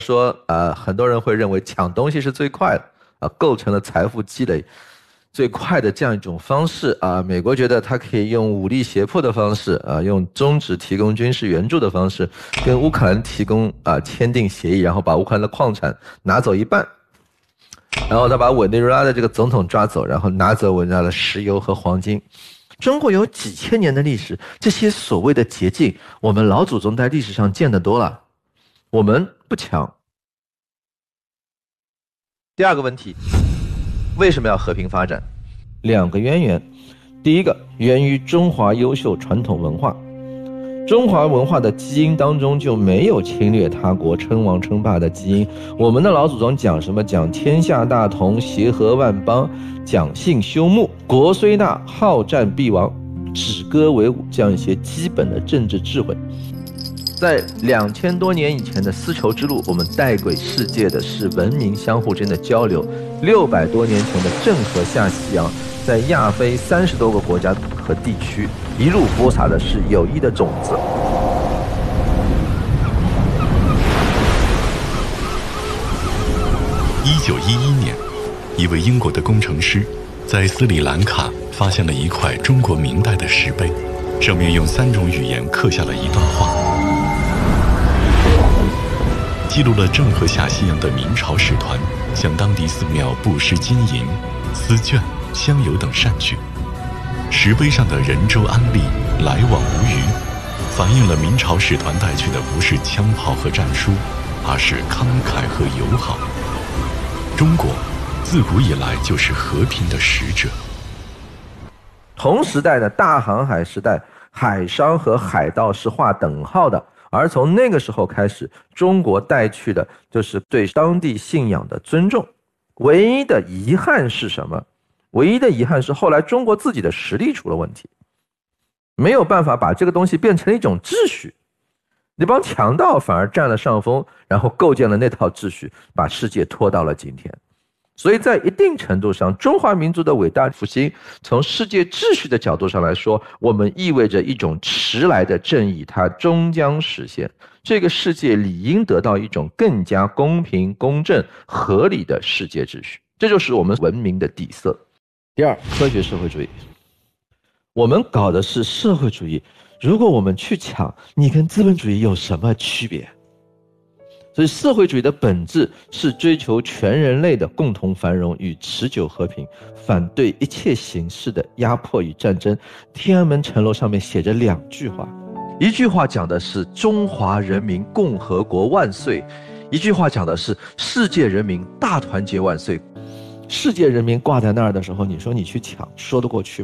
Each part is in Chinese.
说很多人会认为抢东西是最快的构成了财富积累最快的这样一种方式美国觉得它可以用武力胁迫的方式用终止提供军事援助的方式跟乌克兰签订协议，然后把乌克兰的矿产拿走一半，然后他把委内瑞拉的这个总统抓走，然后拿走委内瑞拉的石油和黄金。中国有几千年的历史，这些所谓的捷径，我们老祖宗在历史上见得多了，我们不抢。第二个问题，为什么要和平发展？两个渊源。第一个，源于中华优秀传统文化。中华文化的基因当中就没有侵略他国、称王称霸的基因。我们的老祖宗讲什么？讲天下大同，协和万邦，讲信修睦，国虽大，好战必亡，止戈为武，这样一些基本的政治智慧。在2000多年以前的丝绸之路，我们带给世界的是文明相互之间的交流；600多年前的郑和下西洋，在亚非30多个国家和地区一路播撒的是友谊的种子。 1911年，一位英国的工程师在斯里兰卡发现了一块中国明代的石碑，上面用3种语言刻下了一段话，记录了郑和下西洋的明朝使团向当地寺庙布施金银、丝绢、香油等善举。石碑上的人舟安利，来往无虞，反映了明朝使团带去的不是枪炮和战书，而是慷慨和友好。中国自古以来就是和平的使者。 同时代的大航海时代，海商和海盗是划等号的，而从那个时候开始，中国带去的就是对当地信仰的尊重。唯一的遗憾是什么？唯一的遗憾是后来中国自己的实力出了问题，没有办法把这个东西变成一种秩序，那帮强盗反而占了上风，然后构建了那套秩序，把世界拖到了今天。所以在一定程度上，中华民族的伟大复兴，从世界秩序的角度上来说，我们意味着一种迟来的正义，它终将实现。这个世界理应得到一种更加公平、公正、合理的世界秩序，这就是我们文明的底色。第二，科学社会主义。我们搞的是社会主义，如果我们去抢，你跟资本主义有什么区别？所以社会主义的本质是追求全人类的共同繁荣与持久和平，反对一切形式的压迫与战争。天安门城楼上面写着2句话，一句话讲的是中华人民共和国万岁，一句话讲的是世界人民大团结万岁。世界人民挂在那儿的时候，你说你去抢，说得过去吗？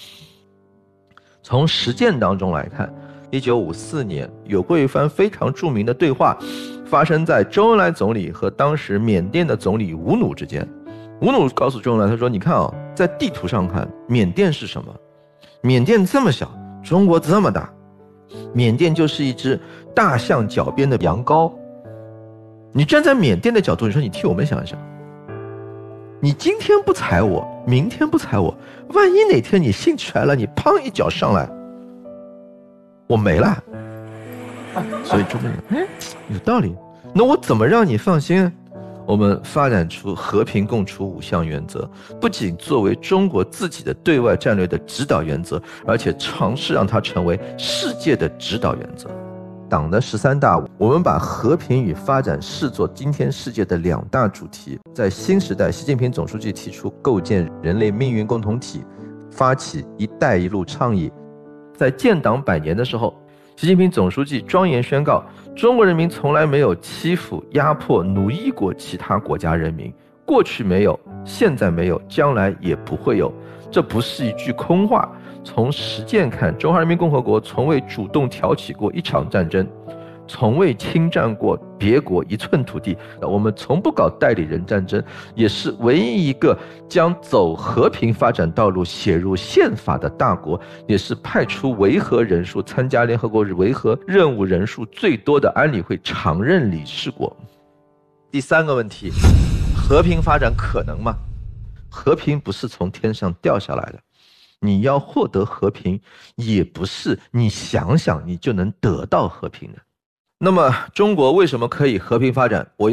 从实践当中来看，1954年有过一番非常著名的对话，发生在周恩来总理和当时缅甸的总理吴努之间。吴努告诉周恩来，他说：“你看在地图上看，缅甸是什么？缅甸这么小，中国这么大，缅甸就是一只大象脚边的羊羔。你站在缅甸的角度，你说你替我们想一想。你今天不踩我，明天不踩我，万一哪天你兴起来了，你砰一脚上来，我没了。所以中国人，有道理。那我怎么让你放心？我们发展出和平共处5项原则，不仅作为中国自己的对外战略的指导原则，而且尝试让它成为世界的指导原则。党的13大，我们把和平与发展视作今天世界的2大主题。在新时代，习近平总书记提出构建人类命运共同体，发起“一带一路”倡议。在建党100年的时候，习近平总书记庄严宣告，中国人民从来没有欺负、压迫、奴役过其他国家人民，过去没有，现在没有，将来也不会有。这不是一句空话。从实践看，中华人民共和国从未主动挑起过一场战争，从未侵占过别国1寸土地，我们从不搞代理人战争，也是唯一一个将走和平发展道路写入宪法的大国，也是派出维和人数参加联合国维和任务人数最多的安理会常任理事国。第3个问题，和平发展可能吗？和平不是从天上掉下来的，你要获得和平，也不是你想想你就能得到和平的。 那么中国为什么可以和平发展？我